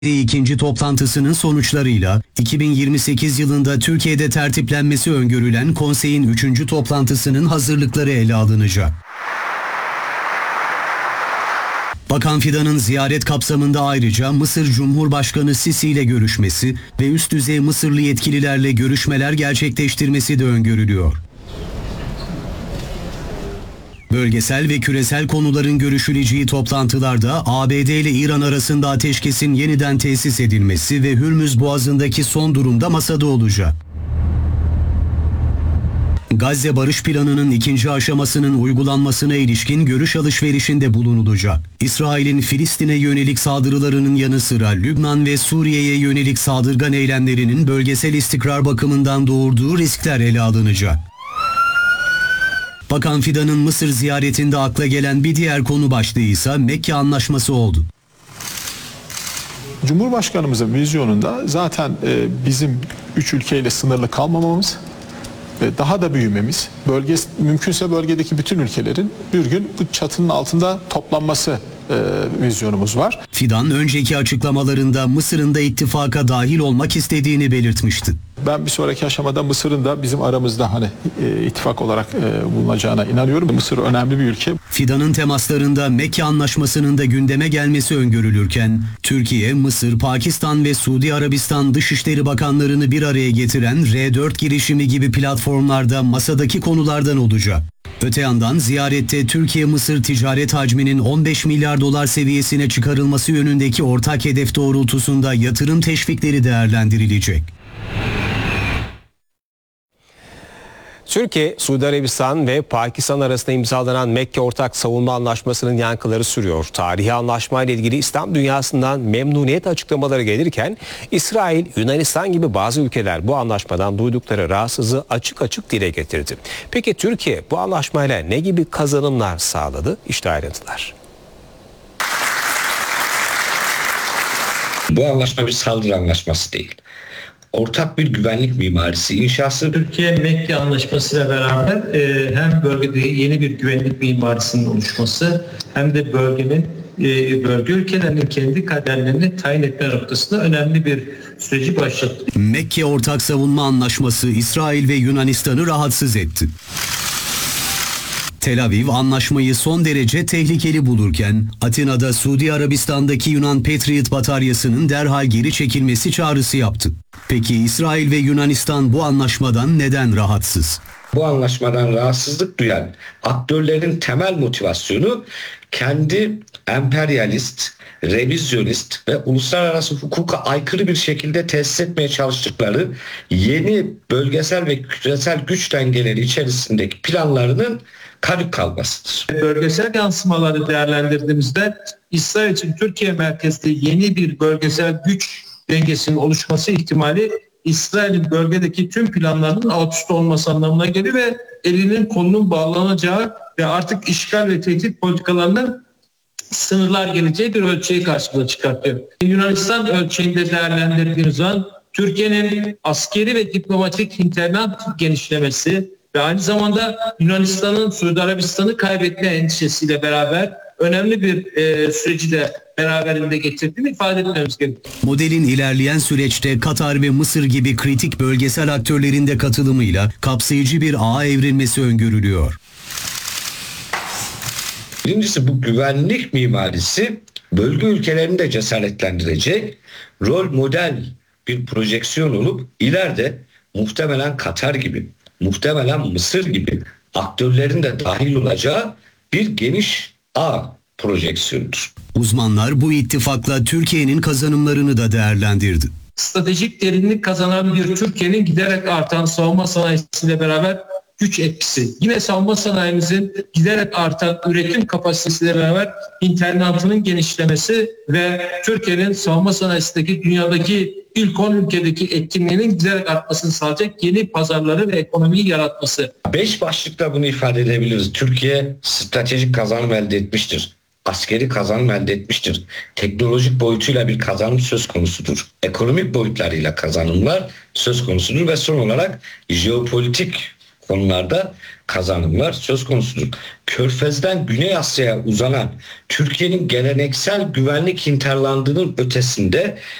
ikinci toplantısının sonuçlarıyla 2028 yılında Türkiye'de tertiplenmesi öngörülen konseyin 3. toplantısının hazırlıkları ele alınacak. Bakan Fidan'ın ziyaret kapsamında ayrıca Mısır Cumhurbaşkanı Sisi ile görüşmesi ve üst düzey Mısırlı yetkililerle görüşmeler gerçekleştirmesi de öngörülüyor. Bölgesel ve küresel konuların görüşüleceği toplantılarda ABD ile İran arasında ateşkesin yeniden tesis edilmesi ve Hürmüz Boğazı'ndaki son durumda masada olacak. Gazze Barış Planı'nın 2. aşamasının uygulanmasına ilişkin görüş alışverişinde bulunulacak. İsrail'in Filistin'e yönelik saldırılarının yanı sıra Lübnan ve Suriye'ye yönelik saldırgan eylemlerinin bölgesel istikrar bakımından doğurduğu riskler ele alınacak. Bakan Fidan'ın Mısır ziyaretinde akla gelen bir diğer konu başlığı ise Mekke Anlaşması oldu. Cumhurbaşkanımızın vizyonunda zaten bizim 3 ülkeyle sınırlı kalmamamız, daha da büyümemiz, mümkünse bölgedeki bütün ülkelerin bir gün bu çatının altında toplanması vizyonumuz var. Fidan önceki açıklamalarında Mısır'ın da ittifaka dahil olmak istediğini belirtmişti. Ben bir sonraki aşamada Mısır'ın da bizim aramızda ittifak olarak bulunacağına inanıyorum. Mısır önemli bir ülke. Fidan'ın temaslarında Mekke Anlaşması'nın da gündeme gelmesi öngörülürken Türkiye, Mısır, Pakistan ve Suudi Arabistan Dışişleri Bakanlarını bir araya getiren R4 girişimi gibi platformlarda masadaki konulardan olacak. Öte yandan ziyarette Türkiye-Mısır ticaret hacminin 15 milyar dolar seviyesine çıkarılması yönündeki ortak hedef doğrultusunda yatırım teşvikleri değerlendirilecek. Türkiye, Suudi Arabistan ve Pakistan arasında imzalanan Mekke Ortak Savunma Anlaşması'nın yankıları sürüyor. Tarihi anlaşmayla ilgili İslam dünyasından memnuniyet açıklamaları gelirken İsrail, Yunanistan gibi bazı ülkeler bu anlaşmadan duydukları rahatsızlığı açık açık dile getirdi. Peki Türkiye bu anlaşmayla ne gibi kazanımlar sağladı? İşte ayrıntılar. Bu anlaşma bir saldırı anlaşması değil. Ortak bir güvenlik mimarisi inşası. Türkiye-Mekke Anlaşması'yla beraber hem bölgede yeni bir güvenlik mimarisinin oluşması hem de bölge ülkelerinin kendi kaderlerini tayin etme noktasında önemli bir süreci başlattı. Mekke Ortak Savunma Anlaşması İsrail ve Yunanistan'ı rahatsız etti. Tel Aviv anlaşmayı son derece tehlikeli bulurken Atina'da Suudi Arabistan'daki Yunan Patriot bataryasının derhal geri çekilmesi çağrısı yaptı. Peki İsrail ve Yunanistan bu anlaşmadan neden rahatsız? Bu anlaşmadan rahatsızlık duyan aktörlerin temel motivasyonu kendi emperyalist, revizyonist ve uluslararası hukuka aykırı bir şekilde tesis etmeye çalıştıkları yeni bölgesel ve küresel güç dengeleri içerisindeki planlarının kadük kalmasıdır. Bölgesel yansımaları değerlendirdiğimizde İsrail için Türkiye merkezli yeni bir bölgesel güç dengesinin oluşması ihtimali İsrail'in bölgedeki tüm planlarının alt üst olması anlamına geliyor ve elinin kolunun bağlanacağı ve artık işgal ve tehdit politikalarının sınırlar geleceği bir ölçeği karşımıza çıkartıyor. Yunanistan ölçeğinde değerlendirdiğimiz zaman Türkiye'nin askeri ve diplomatik hinterland genişlemesi ve aynı zamanda Yunanistan'ın Suudi Arabistan'ı kaybetme endişesiyle beraber önemli bir süreci de beraberinde getirdiğini ifade etmemiz gerekiyor. Modelin ilerleyen süreçte Katar ve Mısır gibi kritik bölgesel aktörlerin de katılımıyla kapsayıcı bir ağa evrilmesi öngörülüyor. Birincisi bu güvenlik mimarisi bölge ülkelerini de cesaretlendirecek rol model bir projeksiyon olup ileride muhtemelen Katar gibi, muhtemelen Mısır gibi aktörlerin de dahil olacağı bir geniş ağ projeksiyonudur. Uzmanlar bu ittifakla Türkiye'nin kazanımlarını da değerlendirdi. Stratejik derinlik kazanan bir Türkiye'nin giderek artan savunma sanayisiyle beraber güç etkisi. Yine savunma sanayimizin giderek artan üretim kapasitesiyle beraber internetinin genişlemesi ve Türkiye'nin savunma sanayisindeki dünyadaki ilk 10 ülkedeki etkinliğinin giderek artmasını sağlayacak yeni pazarları ve ekonomiyi yaratması. 5 başlıkla bunu ifade edebiliriz. Türkiye stratejik kazanım elde etmiştir. Askeri kazanım elde etmiştir. Teknolojik boyutuyla bir kazanım söz konusudur. Ekonomik boyutlarıyla kazanımlar söz konusudur ve son olarak jeopolitik konularda kazanımlar söz konusudur. Körfez'den Güney Asya'ya uzanan Türkiye'nin geleneksel güvenlik hinterlandının ötesinde